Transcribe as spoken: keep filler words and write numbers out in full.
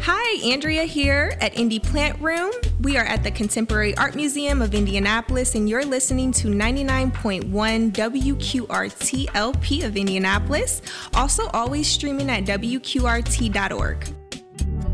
Hi, Andrea here at Indie Plant Room. We are at the Contemporary Art Museum of Indianapolis, and you're listening to ninety-nine point one W Q R T L P of Indianapolis, also always streaming at W Q R T dot org.